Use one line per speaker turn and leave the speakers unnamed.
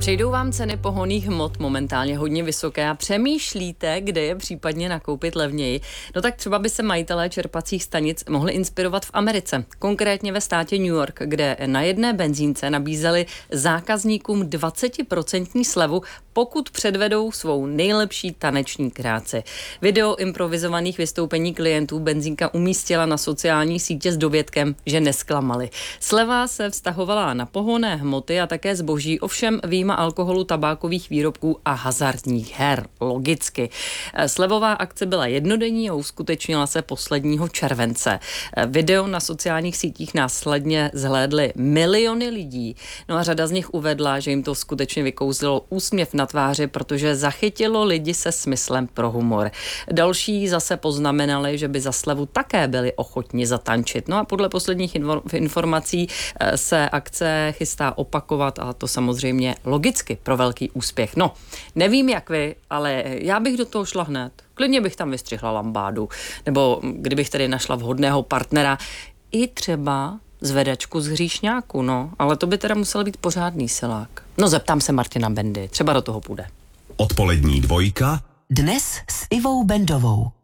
Přijdou vám ceny pohonných hmot momentálně hodně vysoké a přemýšlíte, kde je případně nakoupit levněji? No tak třeba by se majitelé čerpacích stanic mohli inspirovat v Americe, konkrétně ve státě New York, kde na jedné benzínce nabízeli zákazníkům 20% slevu, pokud předvedou svou nejlepší taneční kráci. Video improvizovaných vystoupení klientů benzínka umístila na sociální sítě s dovětkem, že nesklamali. Sleva se vztahovala na pohonné hmoty a také zboží, ovšem vyjma alkoholu, tabákových výrobků a hazardních her. Logicky. Slevová akce byla jednodenní a uskutečnila se posledního července. Video na sociálních sítích následně zhlédly miliony lidí. No a řada z nich uvedla, že jim to skutečně vykouzlilo úsměv na tváři, protože zachytilo lidi se smyslem pro humor. Další zase poznamenali, že by za slevu také byli ochotni zatančit. No a podle posledních informací se akce chystá opakovat a to samozřejmě logicky pro velký úspěch. No, nevím jak vy, ale já bych do toho šla hned. Klidně bych tam vystřihla lambádu, nebo kdybych tedy našla vhodného partnera, i třeba zvedačku z hříšňáku, no, ale to by teda musel být pořádný silák. No, zeptám se Martina Bendy, třeba do toho půjde.
Odpolední dvojka.
Dnes s Ivou Bendovou.